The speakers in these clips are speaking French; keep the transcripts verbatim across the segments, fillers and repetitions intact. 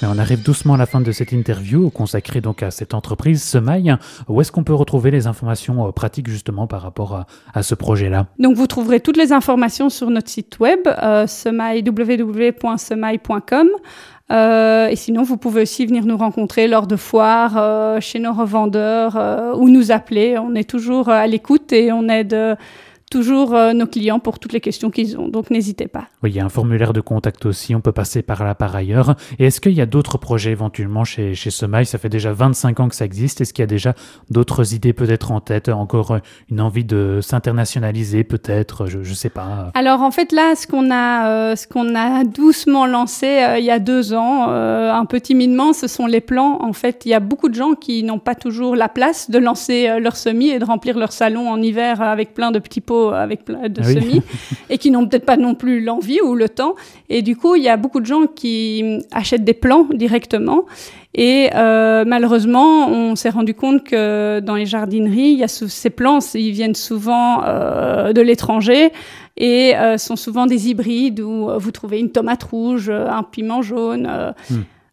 Et on arrive doucement à la fin de cette interview consacrée donc à cette entreprise Semaille. Où est-ce qu'on peut retrouver les informations pratiques justement par rapport à, à ce projet-là? Donc vous trouverez toutes les informations sur notre site web, euh, semaille, w w w point semaille point com. Euh, et sinon, vous pouvez aussi venir nous rencontrer lors de foires, euh, chez nos revendeurs, euh, ou nous appeler. On est toujours à l'écoute et on aide euh, toujours euh, nos clients pour toutes les questions qu'ils ont. Donc, n'hésitez pas. Oui, il y a un formulaire de contact aussi. On peut passer par là par ailleurs. Et est-ce qu'il y a d'autres projets éventuellement chez, chez Semaille? Ça fait déjà vingt-cinq ans que ça existe. Est-ce qu'il y a déjà d'autres idées peut-être en tête? Encore une envie de s'internationaliser peut-être? Je ne sais pas. Alors, en fait, là, ce qu'on a, euh, ce qu'on a doucement lancé euh, il y a deux ans, euh, un peu timidement, ce sont les plans. En fait, il y a beaucoup de gens qui n'ont pas toujours la place de lancer euh, leur semis et de remplir leur salon en hiver avec plein de petits pots avec plein de oui. semis et qui n'ont peut-être pas non plus l'envie ou le temps. Et du coup, il y a beaucoup de gens qui achètent des plants directement. Et euh, malheureusement, on s'est rendu compte que dans les jardineries, il y a sou- ces plants, ils viennent souvent euh, de l'étranger et euh, sont souvent des hybrides où vous trouvez une tomate rouge, un piment jaune. Euh, hmm.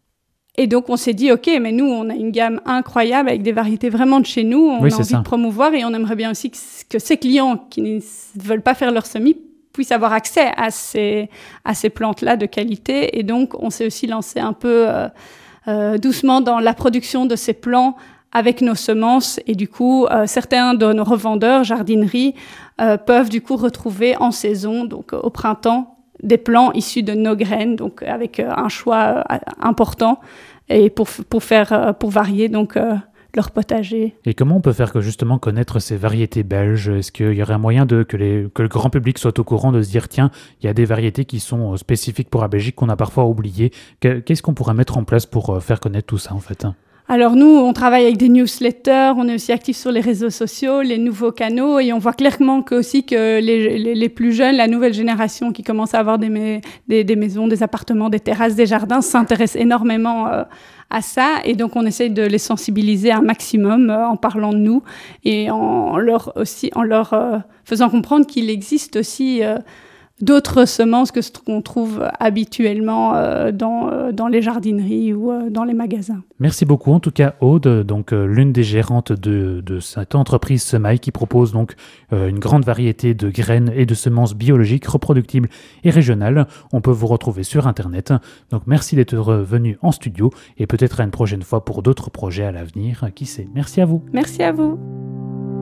Et donc, on s'est dit, OK, mais nous, on a une gamme incroyable avec des variétés vraiment de chez nous. On oui, a envie ça. de promouvoir et on aimerait bien aussi que, que ces clients qui ne veulent pas faire leur semis puissent avoir accès à ces, à ces plantes-là de qualité. Et donc, on s'est aussi lancé un peu euh, euh, doucement dans la production de ces plants avec nos semences. Et du coup, euh, certains de nos revendeurs, jardineries, euh, peuvent du coup retrouver en saison, donc euh, au printemps, des plants issus de nos graines, donc avec euh, un choix euh, important et pour, pour, faire, euh, pour varier donc, euh, leur potager. Et comment on peut faire que justement connaître ces variétés belges? Est-ce qu'il y aurait un moyen de, que, les, que le grand public soit au courant de se dire tiens, il y a des variétés qui sont spécifiques pour la Belgique qu'on a parfois oubliées? Qu'est-ce qu'on pourrait mettre en place pour faire connaître tout ça en fait? Alors nous, on travaille avec des newsletters, on est aussi actifs sur les réseaux sociaux, les nouveaux canaux, et on voit clairement que aussi que les, les, les plus jeunes, la nouvelle génération qui commence à avoir des, mais, des, des maisons, des appartements, des terrasses, des jardins, s'intéresse énormément euh, à ça. Et donc on essaye de les sensibiliser un maximum euh, en parlant de nous et en leur, aussi, en leur euh, faisant comprendre qu'il existe aussi euh, d'autres semences que ce qu'on trouve habituellement euh, dans, euh, dans les jardineries ou euh, dans les magasins. Merci beaucoup en tout cas Aude, donc euh, l'une des gérantes de, de cette entreprise Semaille qui propose donc euh, une grande variété de graines et de semences biologiques, reproductibles et régionales. On peut vous retrouver sur internet. Donc merci d'être venu en studio et peut-être à une prochaine fois pour d'autres projets à l'avenir. Qui sait? Merci à vous. Merci à vous.